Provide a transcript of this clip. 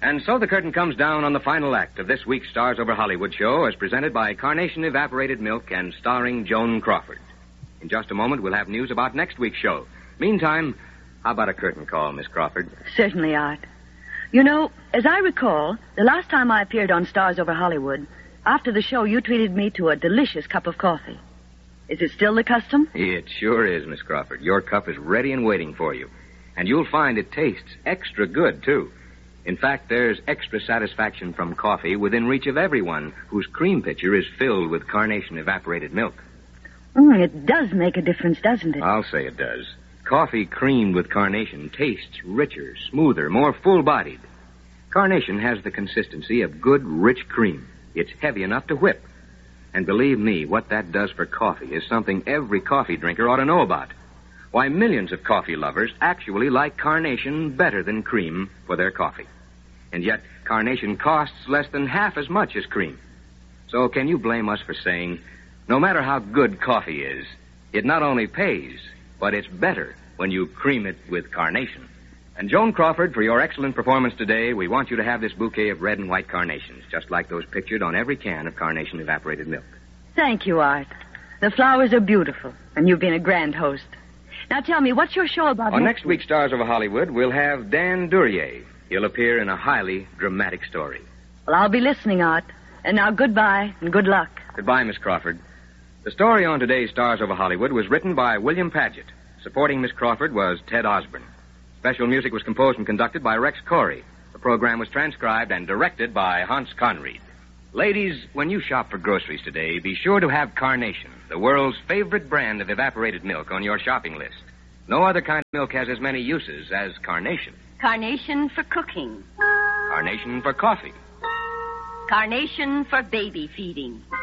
And so the curtain comes down on the final act of this week's Stars Over Hollywood show as presented by Carnation Evaporated Milk and starring Joan Crawford. In just a moment, we'll have news about next week's show. Meantime, how about a curtain call, Miss Crawford? Certainly, Art. You know, as I recall, the last time I appeared on Stars Over Hollywood, after the show, you treated me to a delicious cup of coffee. Is it still the custom? It sure is, Miss Crawford. Your cup is ready and waiting for you. And you'll find it tastes extra good, too. In fact, there's extra satisfaction from coffee within reach of everyone whose cream pitcher is filled with Carnation Evaporated Milk. It does make a difference, doesn't it? I'll say it does. Coffee creamed with Carnation tastes richer, smoother, more full-bodied. Carnation has the consistency of good, rich cream. It's heavy enough to whip. And believe me, what that does for coffee is something every coffee drinker ought to know about. Why, millions of coffee lovers actually like Carnation better than cream for their coffee. And yet, Carnation costs less than half as much as cream. So can you blame us for saying, no matter how good coffee is, it not only pays, but it's better when you cream it with Carnation. And Joan Crawford, for your excellent performance today, we want you to have this bouquet of red and white carnations, just like those pictured on every can of Carnation Evaporated Milk. Thank you, Art. The flowers are beautiful, and you've been a grand host. Now tell me, what's your show about? On next week's Stars Over Hollywood, we'll have Dan Duryea. He'll appear in a highly dramatic story. Well, I'll be listening, Art. And now goodbye and good luck. Goodbye, Miss Crawford. The story on today's Stars Over Hollywood was written by William Paget. Supporting Miss Crawford was Ted Osborne. Special music was composed and conducted by Rex Corey. The program was transcribed and directed by Hans Conried. Ladies, when you shop for groceries today, be sure to have Carnation, the world's favorite brand of evaporated milk, on your shopping list. No other kind of milk has as many uses as Carnation. Carnation for cooking. Carnation for coffee. Carnation for baby feeding.